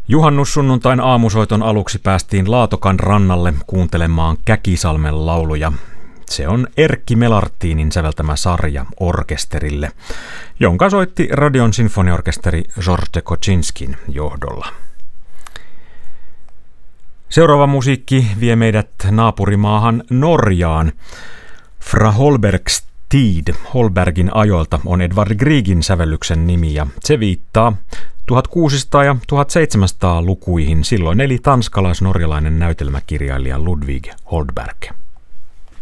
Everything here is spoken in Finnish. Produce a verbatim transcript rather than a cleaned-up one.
Juhannussunnuntain aamusoiton aluksi päästiin Laatokan rannalle kuuntelemaan Käkisalmen lauluja. Se on Erkki Melartinin säveltämä sarja orkesterille, jonka soitti Radion sinfoniaorkesteri George Koczynskin johdolla. Seuraava musiikki vie meidät naapurimaahan Norjaan. Fra Holbergs tid, Holbergin ajoilta, on Edvard Griegin sävellyksen nimi ja se viittaa tuhatkuusisataa- ja tuhatseitsemänsataa-lukuihin. Silloin eli tanskalais-norjalainen näytelmäkirjailija Ludvig Holberg.